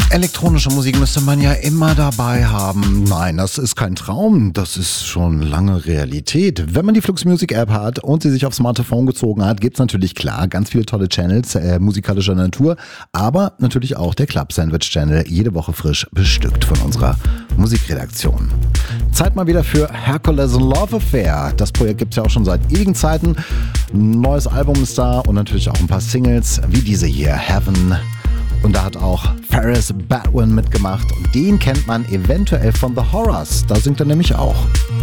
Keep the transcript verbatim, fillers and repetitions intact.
Elektronische Musik müsste man ja immer dabei haben. Nein, das ist kein Traum, das ist schon lange Realität. Wenn man die Flux Music App hat und sie sich aufs Smartphone gezogen hat, gibt's natürlich klar ganz viele tolle Channels äh, musikalischer Natur, aber natürlich auch der Club Sandwich Channel, jede Woche frisch bestückt von unserer Musikredaktion. Zeit mal wieder für Hercules Love Affair. Das Projekt gibt's ja auch schon seit ewigen Zeiten. Ein neues Album ist da und natürlich auch ein paar Singles, wie diese hier, Heaven. Und da hat auch Ferris Badwin mitgemacht und den kennt man eventuell von The Horrors. Da singt er nämlich auch.